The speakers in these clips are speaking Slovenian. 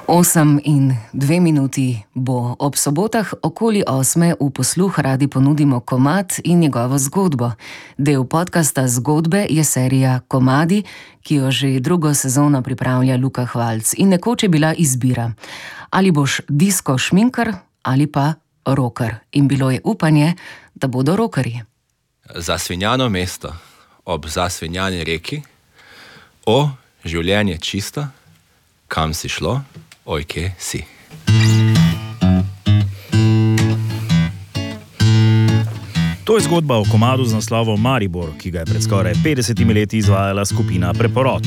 8:02 bo. Ob sobotah okoli 8 v Posluh radi ponudimo komad in njegovo zgodbo. Del podcasta Zgodbe je serija Komadi, ki jo že drugo sezono pripravlja Luka Hvalc. In nekoč je bila izbira, ali boš disko šminkar ali pa rocker. In bilo je upanje, da bodo rockerji. Zasvinjano mesto ob zasvinjani reki, o, življenje čisto, kam si šlo, oj, kje si. To je zgodba o komadu z naslovom Maribor, ki ga je pred skoraj 50 leti izvajala skupina Preporod.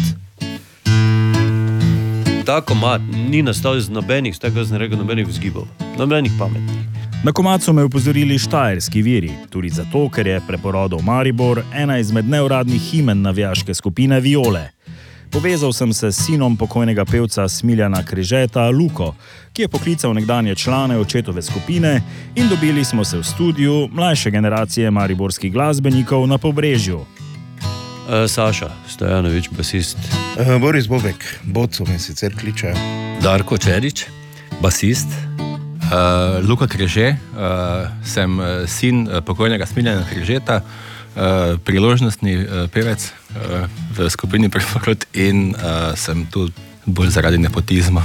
Ta komad ni nastal iz nobenih vzgibov, nobenih pametnih. Na komad so me upozorili štajerski viri, tudi zato, ker je Preporodov Maribor ena izmed neuradnih himen navijaške skupine Viole. Povezal sem se s sinom pokojnega pevca Smiljana Križeta, Luko, ki je poklical nekdanje člane očetove skupine in dobili smo se v studiu mlajše generacije mariborskih glasbenikov na Pobrežju. Saša Stojanovič, basist. Boris Bobek, Boco me sicer kličejo. Darko Čerič, basist. Luka Križe, sem sin pokojnega Smiljana Križeta, priložnostni pevec v skupini Preporod in sem tu bolj zaradi nepotizma.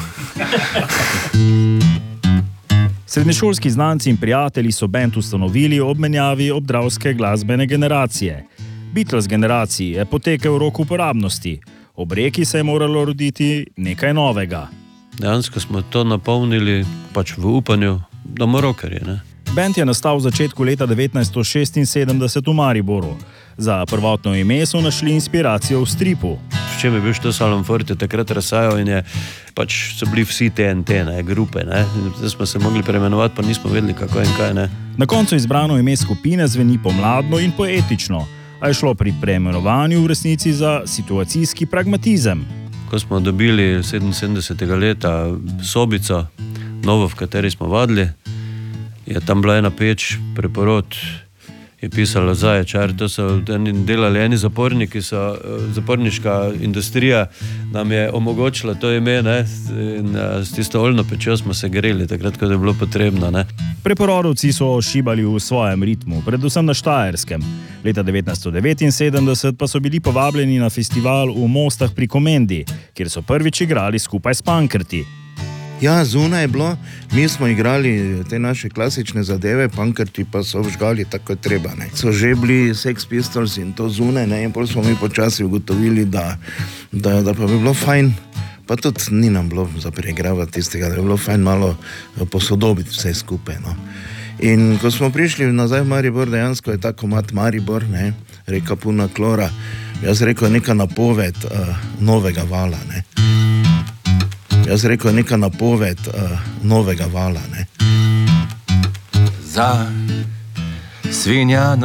Srednješolski znanci in prijatelji so bend ustanovili ob menjavi obdravske glasbene generacije. Beatles generaciji je potekel rok uporabnosti, ob reki se je moralo roditi nekaj novega. Dejansko smo to napolnili pač v upanju, da bomo rockerji, ne? Bend je nastal v začetku leta 1976 v Mariboru. Za prvotno ime so našli inspiracijo v stripu. V čem je bil Štosalom Forte takrat razsajal in je pač so bili vsi TNT, ne, grupe, ne. Zdaj smo se mogli preimenovati, pa nismo vedeli kako in kaj, ne. Na koncu izbrano ime skupine zveni pomladno in poetično, a je šlo pri preimenovanju v resnici za situacijski pragmatizem. Ko smo dobili 77. leta sobico, novo, v kateri smo vadili, je tam bila ena peč, Preporod, je pisalo Zaječar, to so delali eni zaporniki, zaporniška industrija nam je omogočila to ime, ne, in s tisto oljno pečjo smo se greli, takrat, ko je bilo potrebno, ne. Preporodovci so šibali v svojem ritmu, predvsem na Štajerskem. Leta 1979 pa so bili povabljeni na festival v Mostah pri Komendi, kjer so prvič igrali skupaj s Pankrti. Ja, zunaj je bilo, mi smo igrali te naše klasične zadeve, Pankrti pa so vžgali tako treba, ne. So že bili Sex Pistols in to zunaj, ne, in potem smo mi počasi ugotovili, da pa bi bilo fajn, pa tudi ni nam bilo za preigravati tistega, da bi bilo fajn malo posodobiti vse skupaj, no. In ko smo prišli nazaj v Maribor, dejansko je ta komad Maribor, ne, reka puna klora, jaz rekel neka napoved novega vala, ne. Jaz rekel neka napoved novega vala, ne. Za svinjano